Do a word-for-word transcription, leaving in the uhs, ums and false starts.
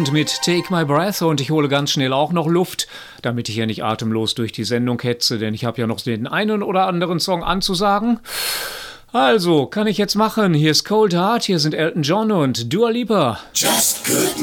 Legend mit Take My Breath und ich hole ganz schnell auch noch Luft, damit ich hier nicht atemlos durch die Sendung hetze, denn ich habe ja noch den einen oder anderen Song anzusagen. Also, kann ich jetzt machen. Hier ist Cold Heart, hier sind Elton John und Dua Lipa. Just good